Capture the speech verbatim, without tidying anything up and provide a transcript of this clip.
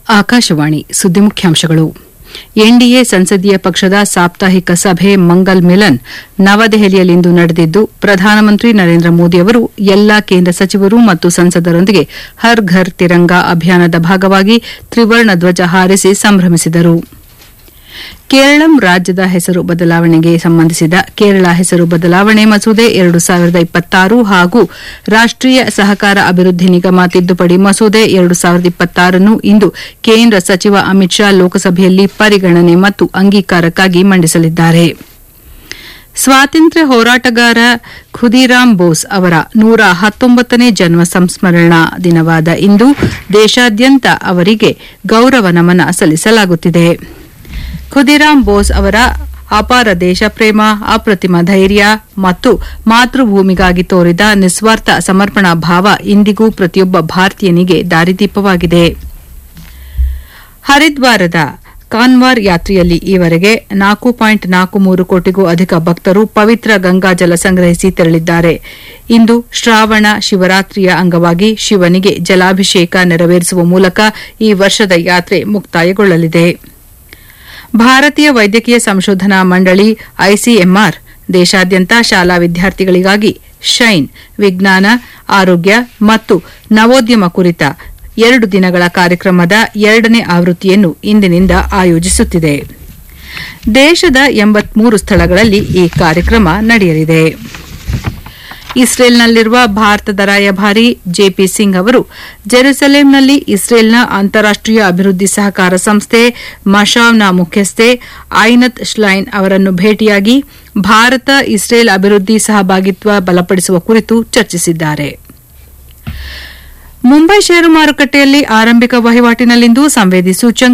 ಆಕಾಶವಾಣಿ ಸುದ್ದಿ ಮುಖ್ಯಾಂಶಗಳು. ಎನ್ಡಿಎ ಸಂಸದೀಯ ಪಕ್ಷದ ಸಾಪ್ತಾಹಿಕ ಸಭೆ ಮಂಗಲ್ ಮಿಲನ್ ನವದೆಹಲಿಯಲ್ಲಿಂದು ನಡೆದಿದ್ದು, ಪ್ರಧಾನಮಂತ್ರಿ ನರೇಂದ್ರ ಮೋದಿ ಅವರು ಎಲ್ಲಾ ಕೇಂದ್ರ ಸಚಿವರು ಮತ್ತು ಸಂಸದರೊಂದಿಗೆ ಹರ್ ಘರ್ ತಿರಂಗಾ ಅಭಿಯಾನದ ಭಾಗವಾಗಿ ತ್ರಿವರ್ಣ ಧ್ವಜ ಹಾರಿಸಿ ಸಂಭ್ರಮಿಸಿದರು. ಕೇರಳಂ ರಾಜ್ಯದ ಹೆಸರು ಬದಲಾವಣೆಗೆ ಸಂಬಂಧಿಸಿದ ಕೇರಳ ಹೆಸರು ಬದಲಾವಣೆ ಮಸೂದೆ ಎರಡು ಸಾವಿರದ ಇಪ್ಪತ್ತಾರು ಹಾಗೂ ರಾಷ್ಟೀಯ ಸಹಕಾರ ಅಭಿವೃದ್ಧಿ ನಿಗಮ ತಿದ್ದುಪಡಿ ಮಸೂದೆ ಎರಡು ಸಾವಿರದ ಇಪ್ಪತ್ತಾರನ್ನು ಇಂದು ಕೇಂದ್ರ ಸಚಿವ ಅಮಿತ್ ಶಾ ಲೋಕಸಭೆಯಲ್ಲಿ ಪರಿಗಣನೆ ಮತ್ತು ಅಂಗೀಕಾರಕ್ಕಾಗಿ ಮಂಡಿಸಲಿದ್ದಾರೆ. ಸ್ವಾತಂತ್ರ್ಯ ಹೋರಾಟಗಾರ ಖುದೀರಾಮ್ ಬೋಸ್ ಅವರ ನೂರ ಹತ್ತೊಂಬತ್ತನೇ ಜನ್ಮ ಸಂಸ್ಮರಣಾ ದಿನವಾದ ಇಂದು ದೇಶಾದ್ಯಂತ ಅವರಿಗೆ ಗೌರವ ನಮನ ಸಲ್ಲಿಸಲಾಗುತ್ತಿದೆ. ಖುದೀರಾಮ್ ಬೋಸ್ ಅವರ ಅಪಾರ ದೇಶಪ್ರೇಮ, ಅಪ್ರತಿಮ ಧೈರ್ಯ ಮತ್ತು ಮಾತೃಭೂಮಿಗಾಗಿ ತೋರಿದ ನಿಸ್ವಾರ್ಥ ಸಮರ್ಪಣಾ ಭಾವ ಇಂದಿಗೂ ಪ್ರತಿಯೊಬ್ಬ ಭಾರತೀಯನಿಗೆ ದಾರಿದೀಪವಾಗಿದೆ. ಹರಿದ್ವಾರದ ಕಾನ್ವಾರ್ ಯಾತ್ರೆಯಲ್ಲಿ ಈವರೆಗೆ ನಾಲ್ಕು ಪಾಯಿಂಟ್ ನಾಲ್ಕು ಮೂರು ಕೋಟಿಗೂ ಅಧಿಕ ಭಕ್ತರು ಪವಿತ್ರ ಗಂಗಾಜಲ ಸಂಗ್ರಹಿಸಿ ತೆರಳಿದ್ದಾರೆ. ಇಂದು ಶ್ರಾವಣ ಶಿವರಾತ್ರಿಯ ಅಂಗವಾಗಿ ಶಿವನಿಗೆ ಜಲಾಭಿಷೇಕ ನೆರವೇರಿಸುವ ಮೂಲಕ ಈ ವರ್ಷದ ಯಾತ್ರೆ ಮುಕ್ತಾಯಗೊಳ್ಳಲಿದೆ. ಭಾರತೀಯ ವೈದ್ಯಕೀಯ ಸಂಶೋಧನಾ ಮಂಡಳಿ ಐಸಿಎಂಆರ್ ದೇಶಾದ್ಯಂತ ಶಾಲಾ ವಿದ್ಯಾರ್ಥಿಗಳಿಗಾಗಿ ಶೈನ್ ವಿಜ್ಞಾನ, ಆರೋಗ್ಯ ಮತ್ತು ನವೋದ್ಯಮ ಕುರಿತ ಎರಡು ದಿನಗಳ ಕಾರ್ಯಕ್ರಮದ ಎರಡನೇ ಆವೃತ್ತಿಯನ್ನು ಇಂದಿನಿಂದ ಆಯೋಜಿಸುತ್ತಿದೆ. ದೇಶದ ಎಂಬತ್ಮೂರು ಸ್ಥಳಗಳಲ್ಲಿ ಈ ಕಾರ್ಯಕ್ರಮ ನಡೆಯಲಿದೆ. ಇಸ್ರೇಲ್ನಲ್ಲಿರುವ ಭಾರತದ ರಾಯಭಾರಿ ಜೆಪಿ ಸಿಂಗ್ ಅವರು ಜೆರುಸಲೆಂನಲ್ಲಿ ಇಸ್ರೇಲ್ನ ಅಂತಾರಾಷ್ಟೀಯ ಅಭಿವೃದ್ಧಿ ಸಹಕಾರ ಸಂಸ್ಥೆ ಮಶಾವ್ನ ಮುಖ್ಯಸ್ಥೆ ಐನತ್ ಶ್ಲೈನ್ ಅವರನ್ನು ಭೇಟಿಯಾಗಿ ಭಾರತ ಇಸ್ರೇಲ್ ಅಭಿವೃದ್ಧಿ ಸಹಭಾಗಿತ್ವ ಬಲಪಡಿಸುವ ಕುರಿತು ಚರ್ಚಿಸಿದ್ದಾರೆ. ಮುಂಬೈ ಷೇರು ಮಾರುಕಟ್ಟೆಯಲ್ಲಿ ಆರಂಭಿಕ ವಹಿವಾಟಿನಲ್ಲಿಂದು ಸಂವೇದಿ ಸೂಚ್ಯಂಕ